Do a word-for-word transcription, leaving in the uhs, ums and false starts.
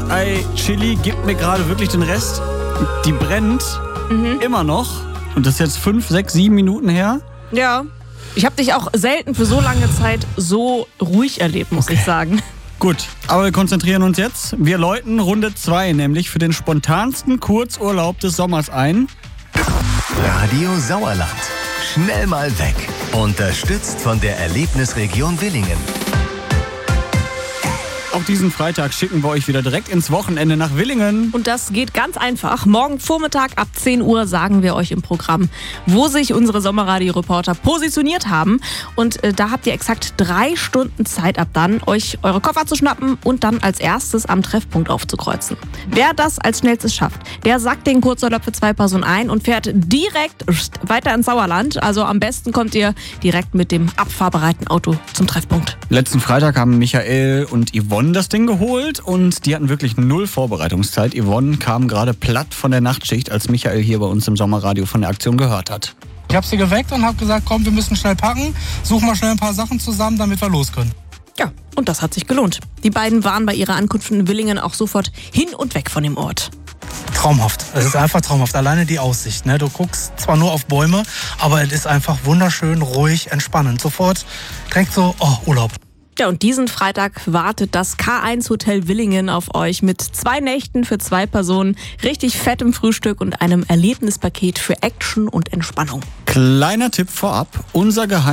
Rührei-Chili gibt mir gerade wirklich den Rest. Die brennt mhm. immer noch. Und das ist jetzt fünf, sechs, sieben Minuten her. Ja. Ich habe dich auch selten für so lange Zeit so ruhig erlebt, muss okay. ich sagen. Gut, aber wir konzentrieren uns jetzt. Wir läuten Runde zwei, nämlich für den spontansten Kurzurlaub des Sommers ein. Radio Sauerland. Schnell mal weg. Unterstützt von der Erlebnisregion Willingen. Auch diesen Freitag schicken wir euch wieder direkt ins Wochenende nach Willingen. Und das geht ganz einfach. Morgen Vormittag ab zehn Uhr sagen wir euch im Programm, wo sich unsere Sommerradio-Reporter positioniert haben. Und äh, da habt ihr exakt drei Stunden Zeit ab dann, euch eure Koffer zu schnappen und dann als erstes am Treffpunkt aufzukreuzen. Wer das als schnellstes schafft, der sackt den Kurzurlaub für zwei Personen ein und fährt direkt weiter ins Sauerland. Also am besten kommt ihr direkt mit dem abfahrbereiten Auto zum Treffpunkt. Letzten Freitag haben Michael und Yvonne das Ding geholt und die hatten wirklich null Vorbereitungszeit. Yvonne kam gerade platt von der Nachtschicht, als Michael hier bei uns im Sommerradio von der Aktion gehört hat. Ich habe sie geweckt und habe gesagt, komm, wir müssen schnell packen, suchen mal schnell ein paar Sachen zusammen, damit wir los können. Ja, und das hat sich gelohnt. Die beiden waren bei ihrer Ankunft in Willingen auch sofort hin und weg von dem Ort. Traumhaft. Es ist einfach traumhaft. Alleine die Aussicht. Ne? Du guckst zwar nur auf Bäume, aber es ist einfach wunderschön, ruhig, entspannend. Sofort direkt so, oh, Urlaub. Ja, und diesen Freitag wartet das K eins Hotel Willingen auf euch mit zwei Nächten für zwei Personen, richtig fettem Frühstück und einem Erlebnispaket für Action und Entspannung. Kleiner Tipp vorab, unser Geheim